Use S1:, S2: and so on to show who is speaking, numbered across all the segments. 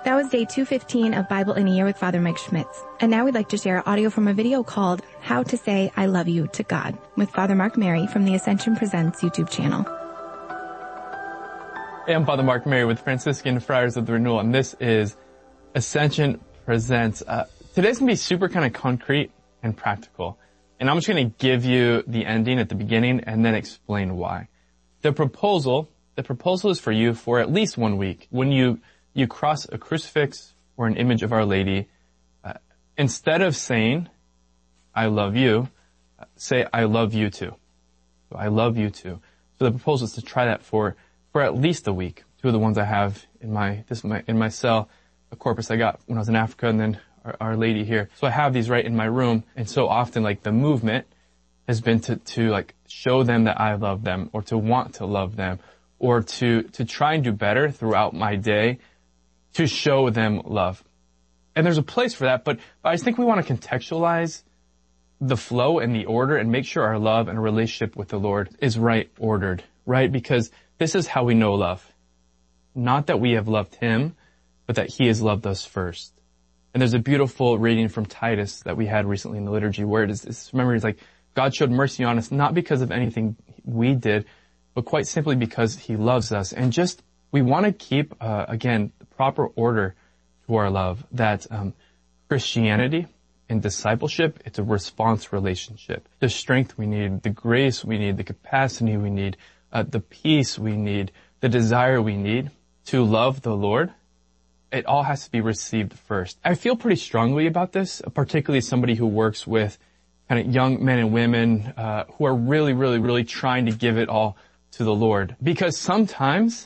S1: That was day 215 of Bible in a Year with Father Mike Schmitz. And now we'd like to share audio from a video called How to Say I Love You to God with Father Mark Mary from the Ascension Presents YouTube channel.
S2: Hey, I'm Father Mark Mary with Franciscan Friars of the Renewal, and this is Ascension Presents. Today's going to be super kind of concrete and practical. And I'm just going to give you the ending at the beginning and then explain why. The proposal is for you for at least 1 week. When you cross a crucifix or an image of Our Lady, instead of saying, I love you, say, I love you too. So, I love you too. So the proposal is to try that for at least a week. Two of the ones I have in my cell, a corpus I got when I was in Africa, and then Our Lady here. So I have these right in my room, and so often, like, the movement has been to like show them that I love them, or to want to love them, or to try and do better throughout my day to show them love. And there's a place for that, but I just think we want to contextualize the flow and the order and make sure our love and our relationship with the Lord is right ordered, right? Because this is how we know love. Not that we have loved Him, but that He has loved us first. And there's a beautiful reading from Titus that we had recently in the liturgy where it's like, God showed mercy on us, not because of anything we did, but quite simply because He loves us. And just, we want to keep, again, the proper order to our love, that Christianity and discipleship, it's a response relationship. The strength we need, the grace we need, the capacity we need, the peace we need, the desire we need to love the Lord, it all has to be received first. I feel pretty strongly about this, particularly as somebody who works with kind of young men and women who are really, really, really trying to give it all to the Lord. Because sometimes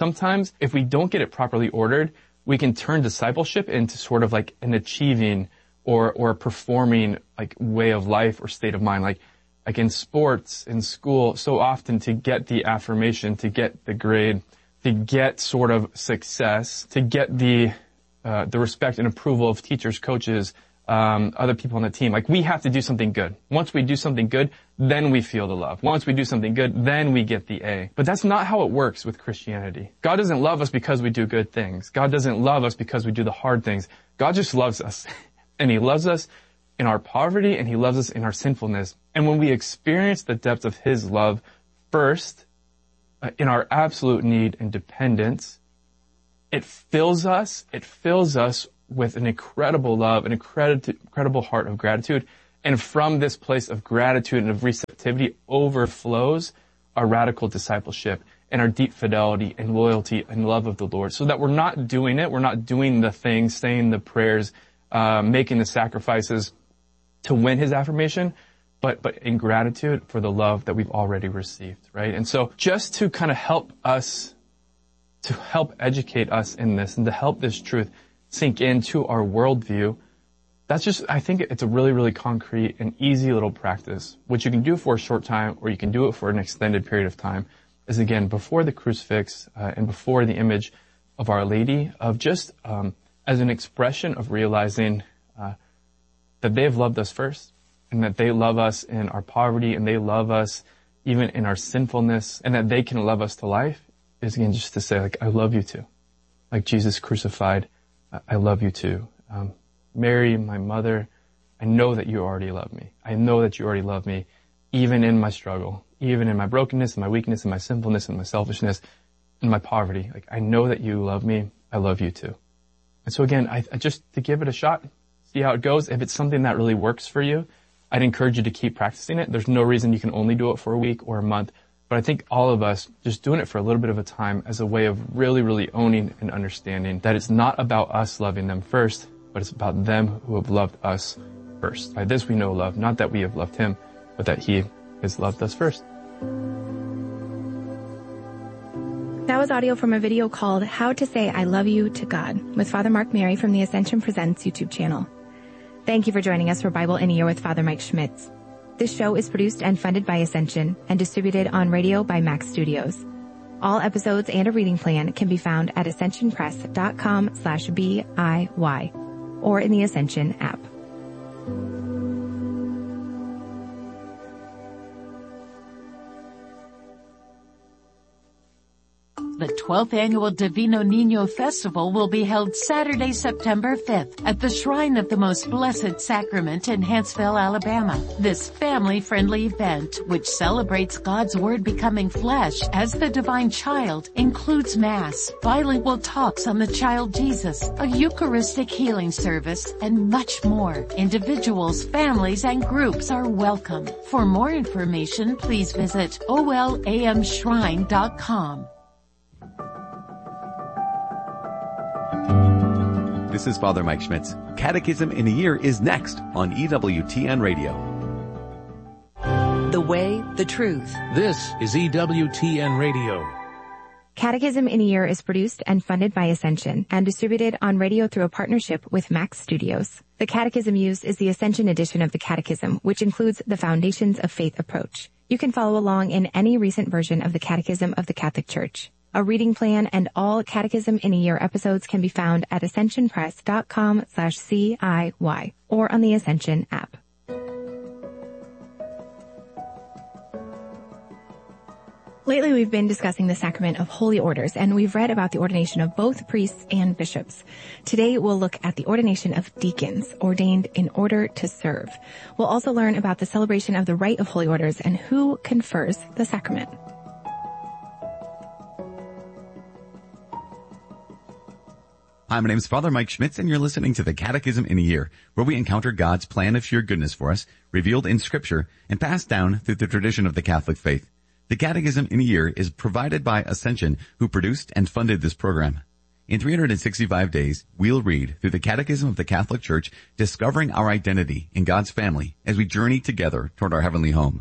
S2: if we don't get it properly ordered, we can turn discipleship into sort of like an achieving or performing like way of life or state of mind. Like in sports, in school, so often to get the affirmation, to get the grade, to get sort of success, to get the respect and approval of teachers, coaches, other people on the team. Like, we have to do something good. Once we do something good, then we feel the love. Once we do something good, then we get the A. But that's not how it works with Christianity. God doesn't love us because we do good things. God doesn't love us because we do the hard things. God just loves us. And He loves us in our poverty, and He loves us in our sinfulness. And when we experience the depth of His love first, in our absolute need and dependence, it fills us with an incredible love, an incredible heart of gratitude. And from this place of gratitude and of receptivity overflows our radical discipleship and our deep fidelity and loyalty and love of the Lord. So that we're not doing the things, saying the prayers, making the sacrifices to win His affirmation, but in gratitude for the love that we've already received, right? And so just to kind of help educate us in this and to help this truth sink into our worldview, I think it's a really, really concrete and easy little practice, which you can do for a short time or you can do it for an extended period of time, is again, before the crucifix and before the image of Our Lady, of just as an expression of realizing that they have loved us first, and that they love us in our poverty, and they love us even in our sinfulness, and that they can love us to life, is again just to say, like, I love you too. Like Jesus crucified, I love you too. Mary, my mother, I know that you already love me. I know that you already love me, even in my struggle, even in my brokenness, and my weakness, and my sinfulness, and my selfishness, and my poverty. Like, I know that you love me. I love you too. And so again, I just, to give it a shot, see how it goes. If it's something that really works for you, I'd encourage you to keep practicing it. There's no reason you can only do it for a week or a month. But I think all of us just doing it for a little bit of a time as a way of really, really owning and understanding that it's not about us loving them first, but it's about them who have loved us first. By this we know love, not that we have loved Him, but that He has loved us first.
S1: That was audio from a video called How to Say I Love You to God with Father Mark Mary from the Ascension Presents YouTube channel. Thank you for joining us for Bible in a Year with Father Mike Schmitz. This show is produced and funded by Ascension and distributed on radio by Max Studios. All episodes and a reading plan can be found at ascensionpress.com/BIY or in the Ascension app.
S3: The 12th Annual Divino Niño Festival will be held Saturday, September 5th at the Shrine of the Most Blessed Sacrament in Huntsville, Alabama. This family-friendly event, which celebrates God's Word becoming flesh as the divine child, includes Mass, bilingual talks on the child Jesus, a Eucharistic healing service, and much more. Individuals, families, and groups are welcome. For more information, please visit olamshrine.com.
S4: This is Father Mike Schmitz. Catechism in a Year is next on EWTN Radio.
S5: The Way, the Truth.
S6: This is EWTN Radio.
S1: Catechism in a Year is produced and funded by Ascension and distributed on radio through a partnership with Max Studios. The catechism used is the Ascension edition of the Catechism, which includes the Foundations of Faith approach. You can follow along in any recent version of the Catechism of the Catholic Church. A reading plan and all Catechism in a Year episodes can be found at ascensionpress.com/CIY or on the Ascension app. Lately, we've been discussing the sacrament of holy orders, and we've read about the ordination of both priests and bishops. Today, we'll look at the ordination of deacons, ordained in order to serve. We'll also learn about the celebration of the rite of holy orders and who confers the sacrament.
S4: Hi, my name is Father Mike Schmitz, and you're listening to the Catechism in a Year, where we encounter God's plan of sheer goodness for us, revealed in Scripture and passed down through the tradition of the Catholic faith. The Catechism in a Year is provided by Ascension, who produced and funded this program. In 365 days, we'll read through the Catechism of the Catholic Church, discovering our identity in God's family as we journey together toward our heavenly home.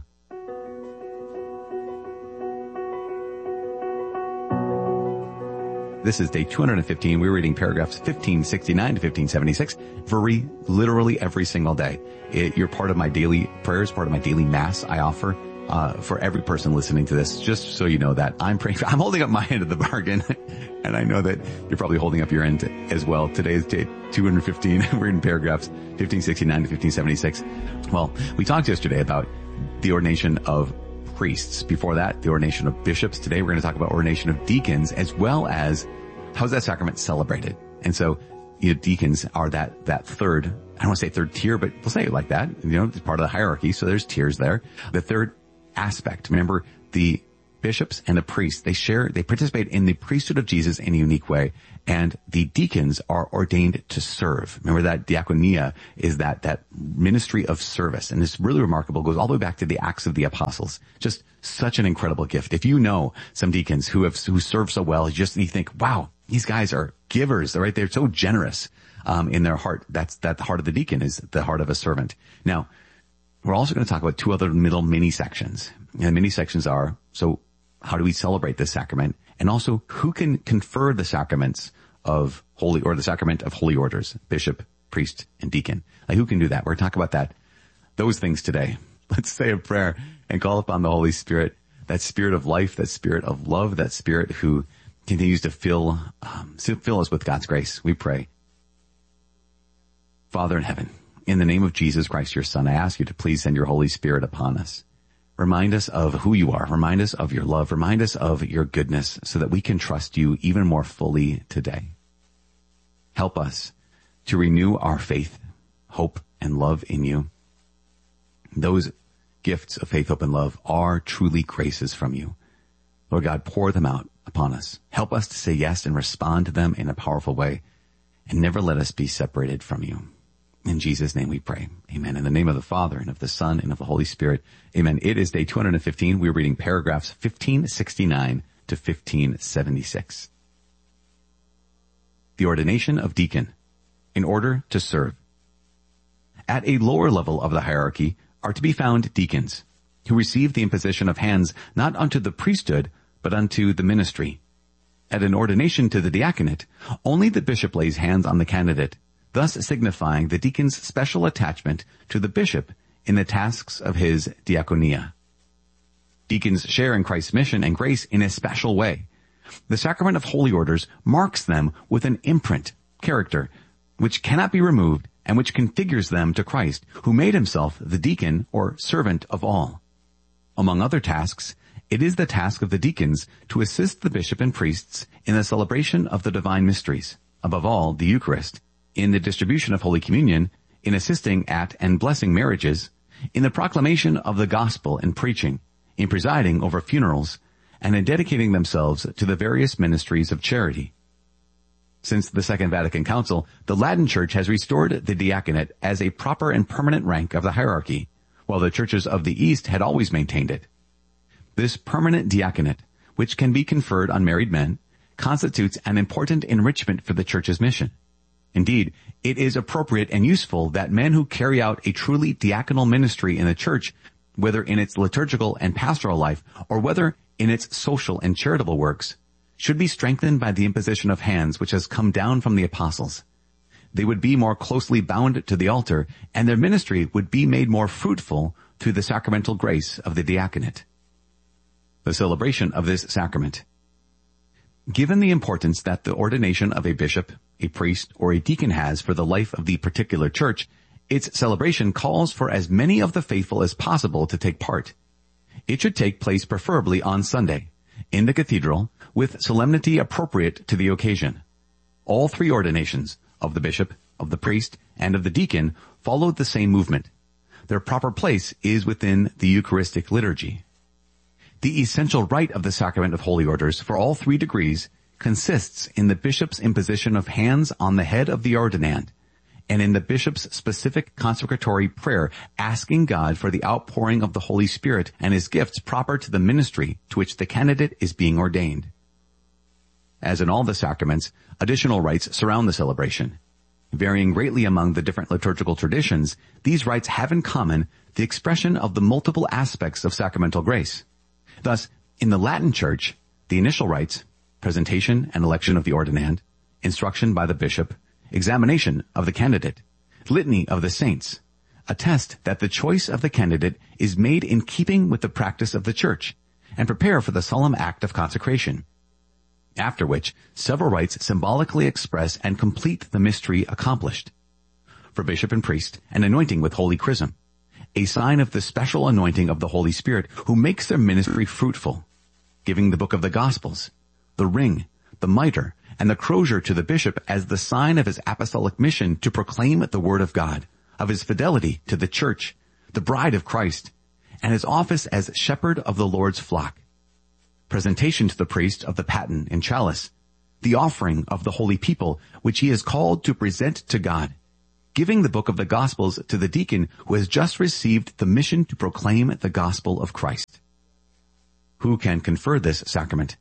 S4: This is day 215. We're reading paragraphs 1569 to 1576 for literally every single day. You're part of my daily prayers, part of my daily Mass I offer for every person listening to this, just so you know that I'm praying. I'm holding up my end of the bargain, and I know that you're probably holding up your end as well. Today is day 215. We're in paragraphs 1569 to 1576. Well, we talked yesterday about the ordination of priests. Before that, the ordination of bishops. Today we're going to talk about ordination of deacons, as well as how's that sacrament celebrated. And so, deacons are that third, I don't want to say third tier, but we'll say it like that. It's part of the hierarchy, so there's tiers there. The third aspect, remember, the bishops and the priests, they participate in the priesthood of Jesus in a unique way. And the deacons are ordained to serve. Remember that diaconia is that ministry of service. And it's really remarkable. It goes all the way back to the Acts of the Apostles. Just such an incredible gift. If you know some deacons who serve so well, you think, wow, these guys are givers. They're right. They're so generous, in their heart. That the heart of the deacon is the heart of a servant. Now, we're also going to talk about two other middle mini sections. And the mini sections are, so how do we celebrate this sacrament? And also, who can confer the sacraments of the sacrament of holy orders, bishop, priest, and deacon? Like, who can do that? We're going to talk about those things today. Let's say a prayer and call upon the Holy Spirit, that spirit of life, that spirit of love, that spirit who continues to fill us with God's grace. We pray. Father in heaven, in the name of Jesus Christ, your Son, I ask you to please send your Holy Spirit upon us. Remind us of who you are. Remind us of your love. Remind us of your goodness so that we can trust you even more fully today. Help us to renew our faith, hope, and love in you. Those gifts of faith, hope, and love are truly graces from you. Lord God, pour them out upon us. Help us to say yes and respond to them in a powerful way, and never let us be separated from you. In Jesus' name we pray. Amen. In the name of the Father, and of the Son, and of the Holy Spirit. Amen. It is day 215. We're reading paragraphs 1569 to 1576. The ordination of deacon, in order to serve. At a lower level of the hierarchy are to be found deacons, who receive the imposition of hands not unto the priesthood, but unto the ministry. At an ordination to the diaconate, only the bishop lays hands on the candidate, thus signifying the deacon's special attachment to the bishop in the tasks of his diaconia. Deacons share in Christ's mission and grace in a special way. The sacrament of holy orders marks them with an imprint, character, which cannot be removed and which configures them to Christ, who made himself the deacon or servant of all. Among other tasks, it is the task of the deacons to assist the bishop and priests in the celebration of the divine mysteries, above all, the Eucharist, in the distribution of Holy Communion, in assisting at and blessing marriages, in the proclamation of the gospel and preaching, in presiding over funerals, and in dedicating themselves to the various ministries of charity. Since the Second Vatican Council, the Latin Church has restored the diaconate as a proper and permanent rank of the hierarchy, while the churches of the East had always maintained it. This permanent diaconate, which can be conferred on married men, constitutes an important enrichment for the Church's mission. Indeed, it is appropriate and useful that men who carry out a truly diaconal ministry in the Church, whether in its liturgical and pastoral life, or whether in its social and charitable works, should be strengthened by the imposition of hands which has come down from the apostles. They would be more closely bound to the altar, and their ministry would be made more fruitful through the sacramental grace of the diaconate. The celebration of this sacrament. Given the importance that the ordination of a bishop, a priest, or a deacon has for the life of the particular church, its celebration calls for as many of the faithful as possible to take part. It should take place preferably on Sunday, in the cathedral, with solemnity appropriate to the occasion. All three ordinations, of the bishop, of the priest, and of the deacon, follow the same movement. Their proper place is within the Eucharistic liturgy. The essential rite of the sacrament of holy orders for all three degrees consists in the bishop's imposition of hands on the head of the ordinand, and in the bishop's specific consecratory prayer asking God for the outpouring of the Holy Spirit and his gifts proper to the ministry to which the candidate is being ordained. As in all the sacraments, additional rites surround the celebration. Varying greatly among the different liturgical traditions, these rites have in common the expression of the multiple aspects of sacramental grace. Thus, in the Latin Church, the initial rites, presentation and election of the ordinand, instruction by the bishop, examination of the candidate, litany of the saints, attest that the choice of the candidate is made in keeping with the practice of the Church, and prepare for the solemn act of consecration. After which, several rites symbolically express and complete the mystery accomplished. For bishop and priest, an anointing with holy chrism, a sign of the special anointing of the Holy Spirit who makes their ministry fruitful, giving the book of the Gospels, the ring, the mitre, and the crozier to the bishop as the sign of his apostolic mission to proclaim the word of God, of his fidelity to the church, the bride of Christ, and his office as shepherd of the Lord's flock. Presentation to the priest of the paten and chalice, the offering of the holy people which he is called to present to God, giving the book of the Gospels to the deacon who has just received the mission to proclaim the gospel of Christ. Who can confer this sacrament?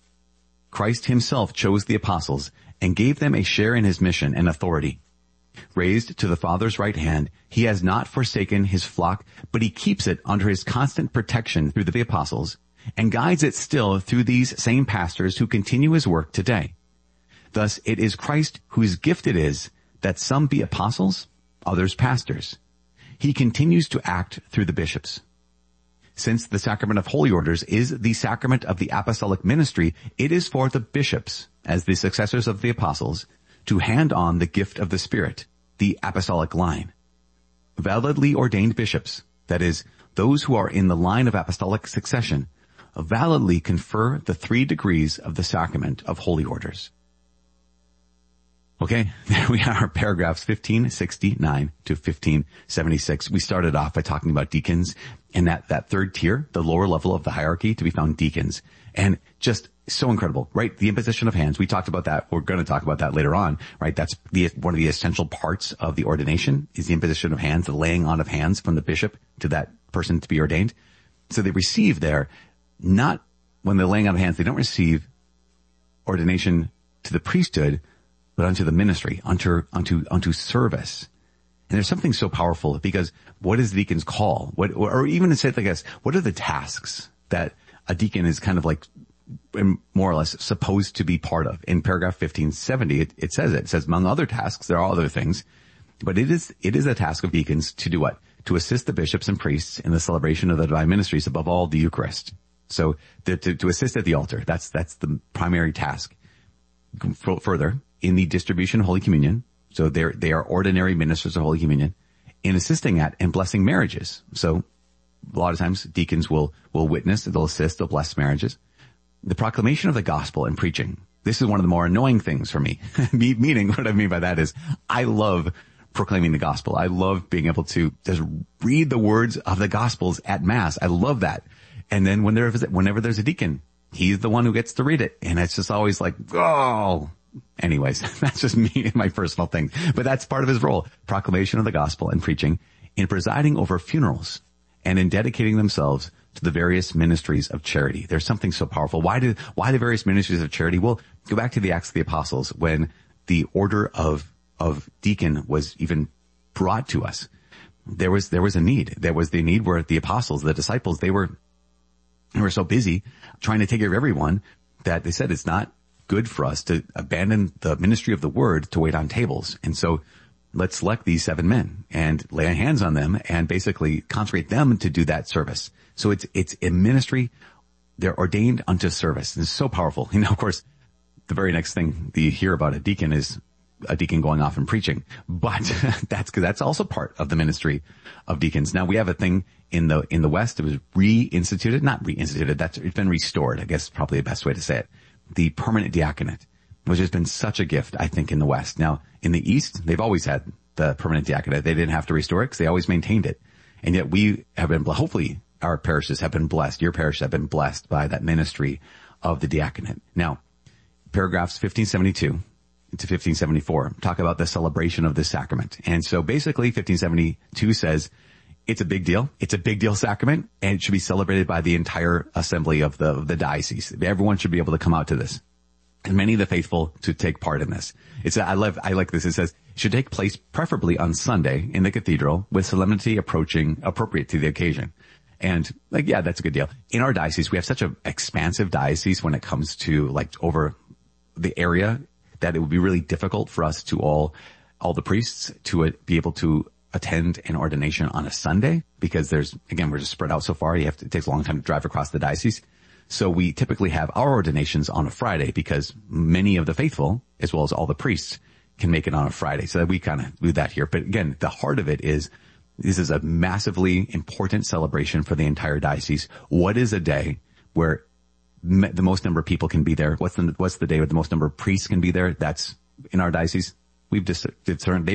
S4: Christ himself chose the apostles and gave them a share in his mission and authority. Raised to the Father's right hand, he has not forsaken his flock, but he keeps it under his constant protection through the apostles, and guides it still through these same pastors who continue his work today. Thus it is Christ whose gift it is that some be apostles, others pastors. He continues to act through the bishops. Since the sacrament of holy orders is the sacrament of the apostolic ministry, it is for the bishops, as the successors of the apostles, to hand on the gift of the Spirit, the apostolic line. Validly ordained bishops, that is, those who are in the line of apostolic succession, validly confer the 3 degrees of the sacrament of holy orders. Okay, there we are, paragraphs 1569 to 1576. We started off by talking about deacons and that third tier, the lower level of the hierarchy, to be found deacons. And just so incredible, right? The imposition of hands. We talked about that. We're going to talk about that later on, right? That's one of the essential parts of the ordination is the imposition of hands, the laying on of hands from the bishop to that person to be ordained. So they receive there, not when they're laying on of hands, they don't receive ordination to the priesthood, but unto the ministry, unto service. And there's something so powerful because what does deacons call? Or even to say it like this, what are the tasks that a deacon is kind of like more or less supposed to be part of? In paragraph 1570, it says, among other tasks, there are other things, but it is a task of deacons to do what? To assist the bishops and priests in the celebration of the divine ministries, above all the Eucharist. So to assist at the altar, that's the primary task. Further, in the distribution of Holy Communion, so they are ordinary ministers of Holy Communion, in assisting at and blessing marriages. So a lot of times deacons will witness, they'll assist, they'll bless marriages. The proclamation of the gospel and preaching. This is one of the more annoying things for me. Meaning, what I mean by that is I love proclaiming the gospel. I love being able to just read the words of the gospels at mass. I love that. And then whenever there's a deacon, he's the one who gets to read it. And it's just always like, oh, anyways, that's just me and my personal thing. But that's part of his role. Proclamation of the gospel and preaching, in presiding over funerals, and in dedicating themselves to the various ministries of charity. There's something so powerful. Why the various ministries of charity? Well, go back to the Acts of the Apostles when the order of deacon was even brought to us. There was a need. There was the need where the apostles, the disciples, they were so busy trying to take care of everyone that they said it's not good for us to abandon the ministry of the word to wait on tables. And so let's select these 7 men and lay hands on them and basically consecrate them to do that service. So it's a ministry. They're ordained unto service. It's so powerful. Of course, the very next thing you hear about a deacon is a deacon going off and preaching. But that's also part of the ministry of deacons. Now we have a thing in the West. It was it's been restored. I guess is probably the best way to say it. The permanent diaconate, which has been such a gift, I think, in the West. Now, in the East, they've always had the permanent diaconate. They didn't have to restore it because they always maintained it. And yet we have been, hopefully our parishes have been blessed. Your parish have been blessed by that ministry of the diaconate. Now, paragraphs 1572 to 1574 talk about the celebration of this sacrament. And so basically 1572 says it's a big deal. It's a big deal sacrament, and it should be celebrated by the entire assembly of the diocese. Everyone should be able to come out to this. And many of the faithful to take part in this. I like this. It says it should take place preferably on Sunday in the cathedral with solemnity appropriate to the occasion. And that's a good deal. In our diocese, we have such an expansive diocese when it comes to over the area that it would be really difficult for us to all the priests to be able to attend an ordination on a Sunday because we're just spread out so far. It takes a long time to drive across the diocese. So we typically have our ordinations on a Friday because many of the faithful, as well as all the priests, can make it on a Friday. So that we kind of do that here. But again, the heart of it is this is a massively important celebration for the entire diocese. What is a day where the most number of people can be there? What's the day where the most number of priests can be there? That's in our diocese. They've discerned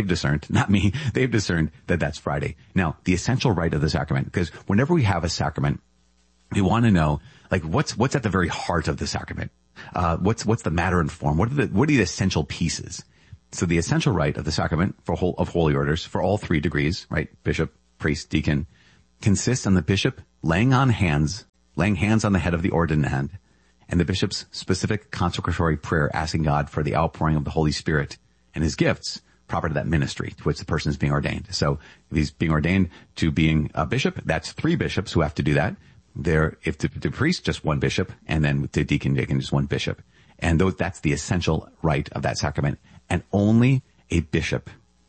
S4: that that's Friday. Now, the essential rite of the sacrament, because whenever we have a sacrament, we want to know, what's at the very heart of the sacrament? What's the matter and form? What are the essential pieces? So the essential rite of the sacrament of holy orders for all 3 degrees, right? Bishop, priest, deacon, consists in the bishop laying hands on the head of the ordinand, and the bishop's specific consecratory prayer asking God for the outpouring of the Holy Spirit and his gifts proper to that ministry to which the person is being ordained. So if he's being ordained to being a bishop, that's 3 bishops who have to do that. If the priest, just 1 bishop, and then with the deacon, just 1 bishop. And that's the essential rite of that sacrament. And only a bishop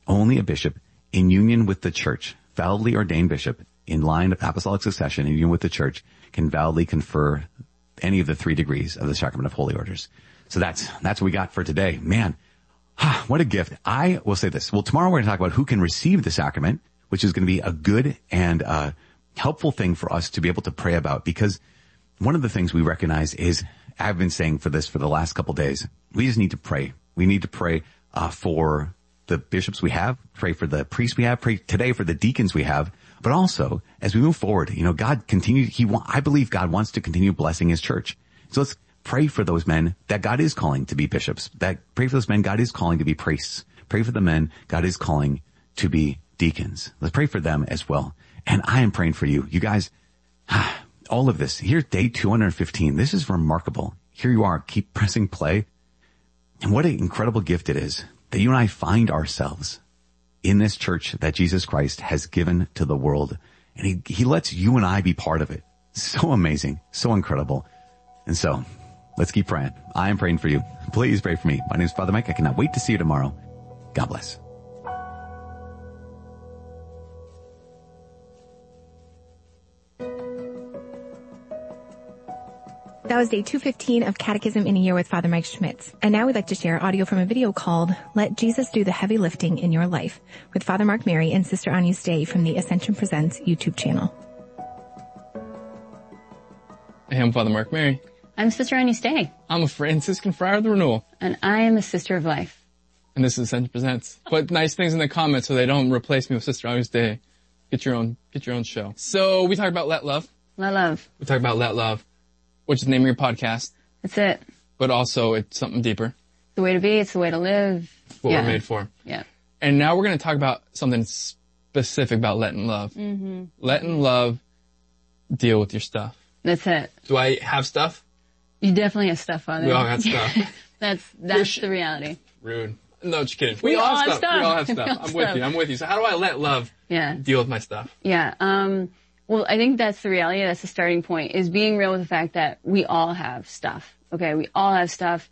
S4: in union with the church, validly ordained bishop in line of apostolic succession in union with the church, can validly confer any of the 3 degrees of the sacrament of holy orders. So that's what we got for today. Man, what a gift. I will say this. Well, tomorrow we're going to talk about who can receive the sacrament, which is going to be a good and helpful thing for us to be able to pray about, because one of the things we recognize is, I've been saying for the last couple days, we just need to pray. We need to pray for the bishops we have, pray for the priests we have, pray today for the deacons we have, but also as we move forward, God I believe God wants to continue blessing his church. So let's pray for those men that God is calling to be bishops, pray for those men God is calling to be priests, pray for the men God is calling to be deacons. Let's pray for them as well. And I am praying for you. You guys, all of this. Here's day 215. This is remarkable. Here you are. Keep pressing play. And what an incredible gift it is that you and I find ourselves in this church that Jesus Christ has given to the world. And he lets you and I be part of it. So amazing. So incredible. And so let's keep praying. I am praying for you. Please pray for me. My name is Father Mike. I cannot wait to see you tomorrow. God bless.
S1: That was day 215 of Catechism in a Year with Father Mike Schmitz. And now we'd like to share audio from a video called Let Jesus Do the Heavy Lifting in Your Life with Father Mark Mary and Sister Anya Stay from the Ascension Presents YouTube channel.
S2: I am Father Mark Mary.
S5: I'm Sister Annie Stay.
S2: I'm a Franciscan Friar of the Renewal.
S5: And I am a Sister of Life.
S2: And this is Ascension Presents. Put nice things in the comments so they don't replace me with Sister Annie Stay. Get your own show. So we talked about Let Love.
S5: Let Love.
S2: We talked about Let Love, which is the name of your podcast.
S5: That's it.
S2: But also it's something deeper.
S5: It's the way to be. It's the way to live.
S2: What we're made for.
S5: Yeah.
S2: And now we're going to talk about something specific about letting love.
S5: Mm-hmm.
S2: Letting love deal with your stuff.
S5: That's it.
S2: Do I have stuff?
S5: You definitely have stuff, Father.
S2: We all got stuff.
S5: That's the reality.
S2: Rude. No, just kidding.
S5: We all have stuff.
S2: We all have stuff. I'm with you. So how do I let love deal with my stuff?
S5: Yeah. Well, I think that's the reality. That's the starting point, is being real with the fact that we all have stuff. Okay. We all have stuff.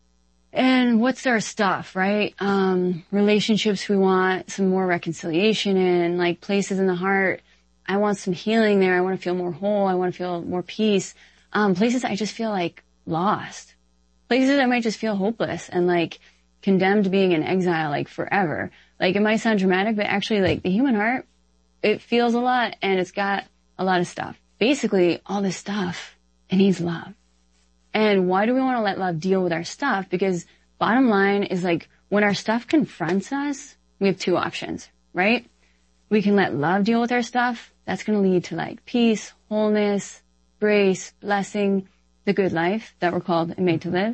S5: And what's our stuff, right? Relationships we want some more reconciliation in, like places in the heart. I want some healing there. I want to feel more whole. I want to feel more peace. Places I just feel like lost. Places I might just feel hopeless and like condemned to being in exile like forever. Like it might sound dramatic, but actually like the human heart, it feels a lot and it's got a lot of stuff. Basically all this stuff, it needs love. And why do we want to let love deal with our stuff? Because bottom line is like when our stuff confronts us, we have two options, right? We can let love deal with our stuff. That's going to lead to like peace, wholeness, grace, blessing, the good life that we're called and made to live.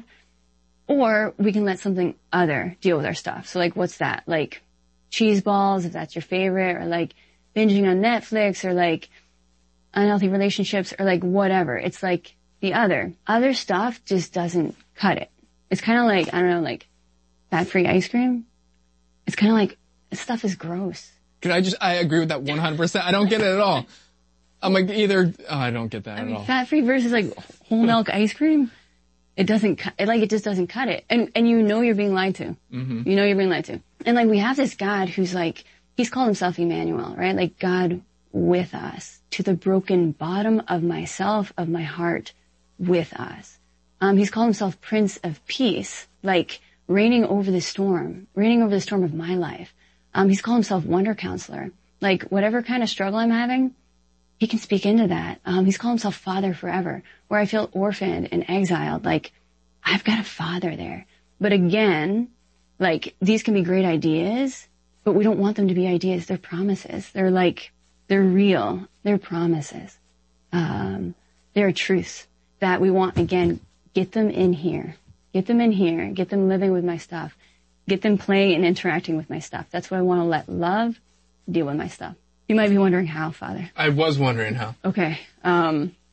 S5: Or we can let something other deal with our stuff. So like what's that? Like cheese balls, if that's your favorite, or like binging on Netflix, or like unhealthy relationships, or like whatever. It's like the other stuff just doesn't cut it. It's kind of like, I don't know, like fat-free ice cream. It's kind of like, this stuff is gross.
S2: I agree with that 100%. I don't get it at all. I'm like I don't get that at all.
S5: Fat-free versus like whole milk ice cream. It doesn't cut, it just doesn't cut it. And you know you're being lied to. Mm-hmm. You know you're being lied to. And like we have this God who's like, he's called himself Emmanuel, right? Like God with us, to the broken bottom of myself, of my heart, with us. He's called himself Prince of Peace, like reigning over the storm of my life. He's called himself Wonder Counselor. Like whatever kind of struggle I'm having, he can speak into that. He's called himself Father forever. Where I feel orphaned and exiled, like I've got a father there. But again, like these can be great ideas, but we don't want them to be ideas. They're promises. They're real. They're promises. They're truths that we want, again, get them in here. Get them in here. Get them living with my stuff. Get them playing and interacting with my stuff. That's what I want to let love deal with my stuff. You might be wondering how, Father.
S2: I was wondering how.
S5: Okay.